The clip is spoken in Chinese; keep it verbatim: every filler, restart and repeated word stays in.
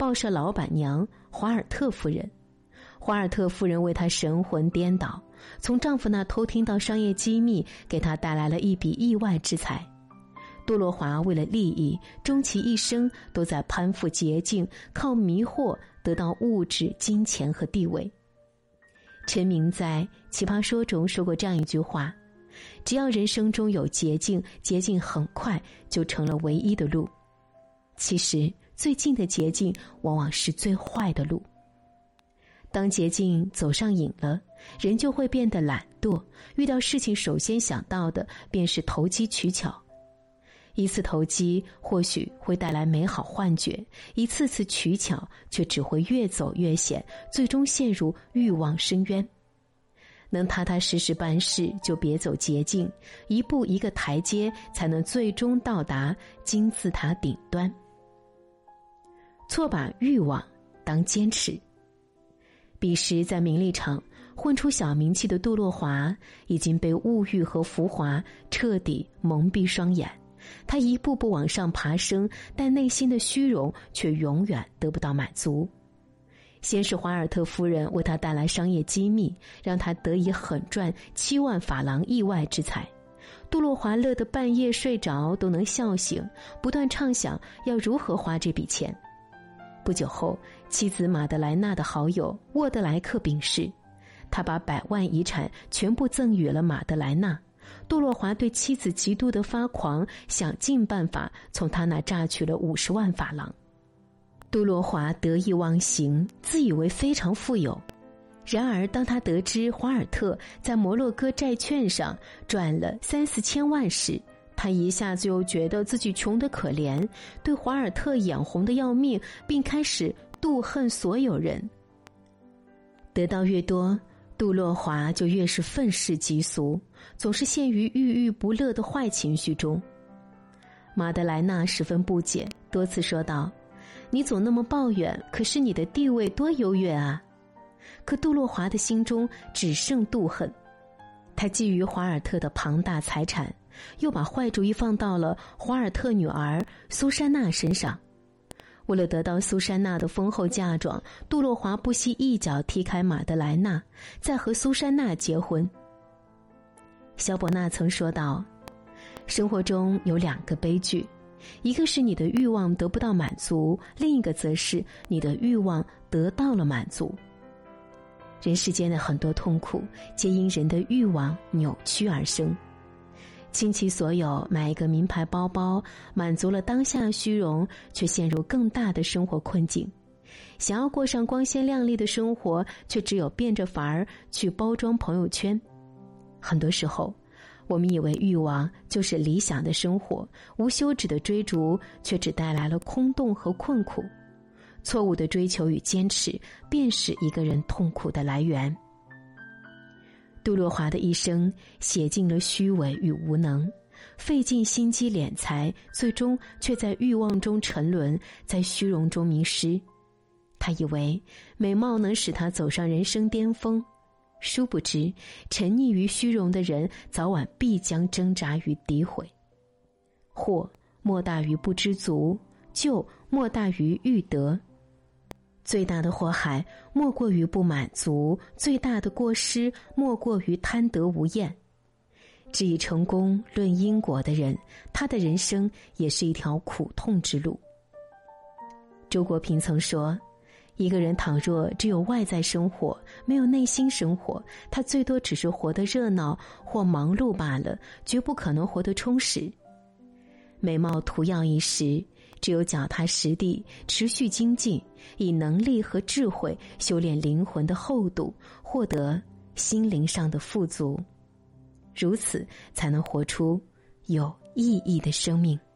报社老板娘华尔特夫人。华尔特夫人为她神魂颠倒，从丈夫那偷听到商业机密，给她带来了一笔意外之财。杜洛华为了利益，终其一生都在攀附捷径，靠迷惑得到物质、金钱和地位。陈明在《奇葩说》中说过这样一句话：只要人生中有捷径，捷径很快就成了唯一的路。其实最近的捷径往往是最坏的路。当捷径走上瘾了，人就会变得懒惰，遇到事情首先想到的便是投机取巧。一次投机或许会带来美好幻觉，一次次取巧却只会越走越险，最终陷入欲望深渊。能踏踏实实办事，就别走捷径，一步一个台阶，才能最终到达金字塔顶端。错把欲望当坚持。彼时在名利场混出小名气的杜洛华已经被物欲和浮华彻底蒙蔽双眼，他一步步往上爬升，但内心的虚荣却永远得不到满足。先是华尔特夫人为他带来商业机密，让他得以狠赚七万法郎意外之财。杜洛华乐得半夜睡着都能笑醒，不断畅想要如何花这笔钱。不久后，妻子马德莱娜的好友沃德莱克病逝，他把百万遗产全部赠予了马德莱娜。杜洛华对妻子极度的发狂，想尽办法从他那榨取了五十万法郎。杜洛华得意忘形，自以为非常富有。然而当他得知华尔特在摩洛哥债券上赚了三四千万时，他一下子又觉得自己穷得可怜，对华尔特眼红得要命，并开始妒恨所有人。得到越多，杜洛华就越是愤世嫉俗，总是陷于郁郁不乐的坏情绪中。马德莱娜十分不解，多次说道：你总那么抱怨，可是你的地位多优越啊！可杜洛华的心中只剩妒恨。他觊觎华尔特的庞大财产，又把坏主意放到了华尔特女儿苏珊娜身上。为了得到苏珊娜的丰厚嫁妆，杜洛华不惜一脚踢开马德莱娜，再和苏珊娜结婚。萧伯纳曾说道：生活中有两个悲剧，一个是你的欲望得不到满足，另一个则是你的欲望得到了满足。人世间的很多痛苦皆因人的欲望扭曲而生。倾其所有买一个名牌包包，满足了当下虚荣，却陷入更大的生活困境。想要过上光鲜亮丽的生活，却只有变着法儿去包装朋友圈。很多时候我们以为欲望就是理想的生活，无休止的追逐却只带来了空洞和困苦。错误的追求与坚持便是一个人痛苦的来源。杜洛华的一生写尽了虚伪与无能，费尽心机敛财，最终却在欲望中沉沦，在虚荣中迷失。他以为美貌能使他走上人生巅峰，殊不知沉溺于虚荣的人早晚必将挣扎于诋毁。祸莫大于不知足，救莫大于欲得。最大的祸害莫过于不满足，最大的过失莫过于贪得无厌。只以成功论因果的人，他的人生也是一条苦痛之路。周国平曾说，一个人倘若只有外在生活，没有内心生活，他最多只是活得热闹或忙碌罢了，绝不可能活得充实。美貌图耀一时，只有脚踏实地，持续精进，以能力和智慧修炼灵魂的厚度，获得心灵上的富足，如此才能活出有意义的生命。